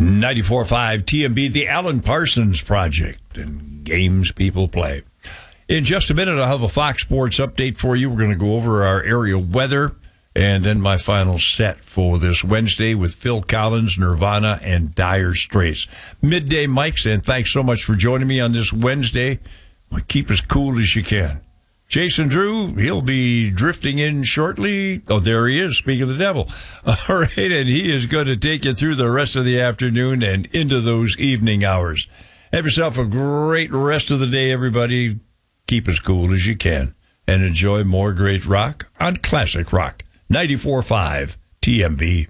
94.5 TMB, the Alan Parsons Project, and games people play. In just a minute, I'll have a Fox Sports update for you. We're going to go over our area weather, and then my final set for this Wednesday with Phil Collins, Nirvana, and Dire Straits. Midday Mics, and thanks so much for joining me on this Wednesday. Well, keep as cool as you can. Jason Drew, he'll be drifting in shortly. Oh, there he is, speaking of the devil. All right, and he is going to take you through the rest of the afternoon and into those evening hours. Have yourself a great rest of the day, everybody. Keep as cool as you can and enjoy more great rock on Classic Rock 94.5 TMB.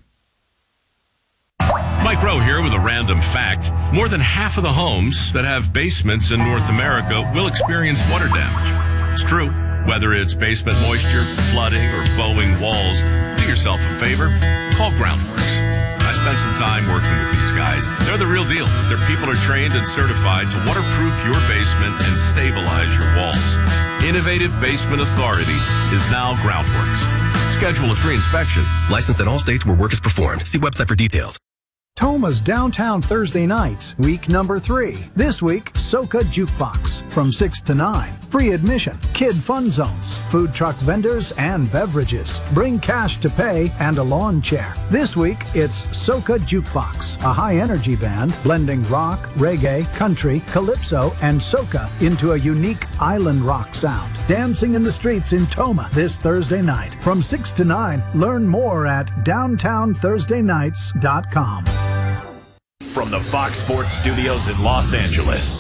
Mike Rowe here with a random fact. More than half of the homes that have basements in North America will experience water damage. It's true. Whether it's basement moisture, flooding, or bowing walls, do yourself a favor. Call Groundworks. I spent some time working with these guys. They're the real deal. Their people are trained and certified to waterproof your basement and stabilize your walls. Innovative Basement Authority is now Groundworks. Schedule a free inspection. Licensed in all states where work is performed. See website for details. Toma's Downtown Thursday Nights, week number 3. This week, Soca Jukebox from 6 to 9. Free admission, kid fun zones, food truck vendors, and beverages. Bring cash to pay and a lawn chair. This week, it's Soca Jukebox, a high-energy band blending rock, reggae, country, calypso, and soca into a unique island rock sound. Dancing in the streets in Toma this Thursday night. From 6 to 9, learn more at downtownthursdaynights.com. From the Fox Sports Studios in Los Angeles,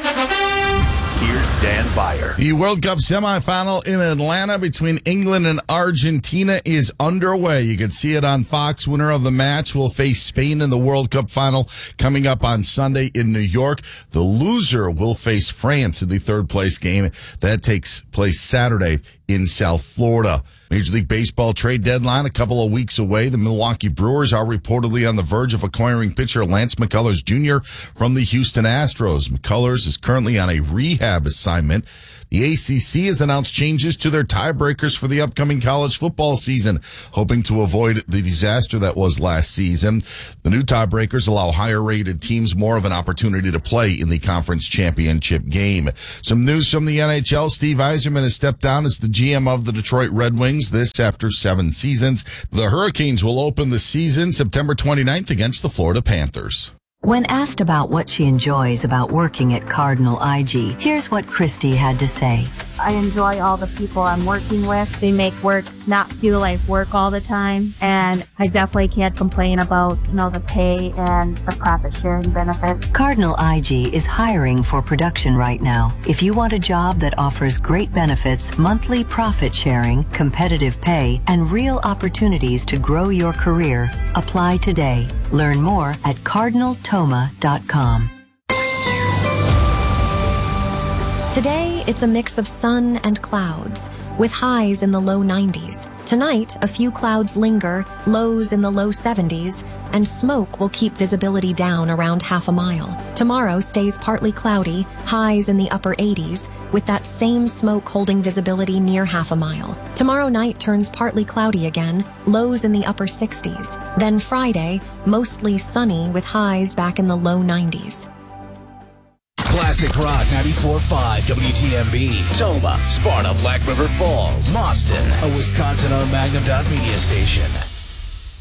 here's Dan Beyer. The World Cup semifinal in Atlanta between England and Argentina is underway. You can see it on Fox. Winner of the match will face Spain in the World Cup final coming up on Sunday in New York. The loser will face France in the third-place game. That takes place Saturday in South Florida. Major League Baseball trade deadline a couple of weeks away. The Milwaukee Brewers are reportedly on the verge of acquiring pitcher Lance McCullers Jr. from the Houston Astros. McCullers is currently on a rehab assignment. The ACC has announced changes to their tiebreakers for the upcoming college football season, hoping to avoid the disaster that was last season. The new tiebreakers allow higher-rated teams more of an opportunity to play in the conference championship game. Some news from the NHL. Steve Yzerman has stepped down as the GM of the Detroit Red Wings, this after 7 seasons. The Hurricanes will open the season September 29th against the Florida Panthers. When asked about what she enjoys about working at Cardinal IG, here's what Christy had to say. I enjoy all the people I'm working with. They make work not feel like work all the time. And I definitely can't complain about, the pay and the profit sharing benefits. Cardinal IG is hiring for production right now. If you want a job that offers great benefits, monthly profit sharing, competitive pay, and real opportunities to grow your career, apply today. Learn more at cardinaltoma.com. Today, it's a mix of sun and clouds, with highs in the low 90s. Tonight, a few clouds linger, lows in the low 70s, and smoke will keep visibility down around half a mile. Tomorrow stays partly cloudy, highs in the upper 80s, with that same smoke holding visibility near half a mile. Tomorrow night turns partly cloudy again, lows in the upper 60s. Then Friday, mostly sunny with highs back in the low 90s. Classic Rock 94.5 WTMB, Toma, Sparta, Black River Falls, Boston, a Wisconsin-owned Magnum Media station.